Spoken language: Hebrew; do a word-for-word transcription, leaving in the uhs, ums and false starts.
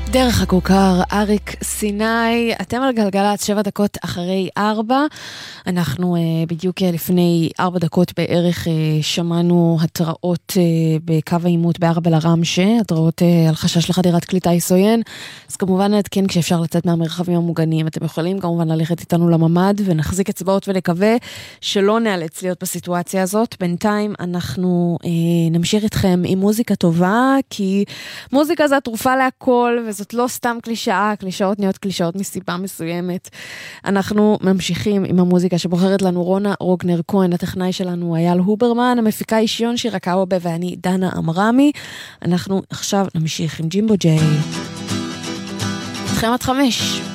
דרך הכוכר, אריק סיני, אתם על גלגלת שבע דקות אחרי ארבע, אנחנו אה, בדיוק לפני ארבע דקות בערך אה, שמענו התראות אה, בקו האימות בארבע לרמשה, התראות אה, על חשש לחדירת כלי טיס עוין, אז כמובן נעדכן כשאפשר לצאת מהמרחבים המוגנים, אתם יכולים כמובן ללכת איתנו לממד ונחזיק אצבעות ונקווה שלא נאלץ להיות בסיטואציה הזאת, בינתיים אנחנו אה, נמשיך איתכם עם מוזיקה טובה, כי מוזיקה זה התרופה להכל, וזאת לא סתם קלישאה, קלישאות נהיות קלישאות מסיבה מסוימת. אנחנו ממשיכים עם המוזיקה שבוחרת לנו רונה רוגנר כהן, הטכנאי שלנו אייל הוברמן, המפיקה אישיון שירקאובה ואני דנה אמרמי. אנחנו עכשיו נמשיך עם ג'ימבו ג'יי. איתכם עד חמש.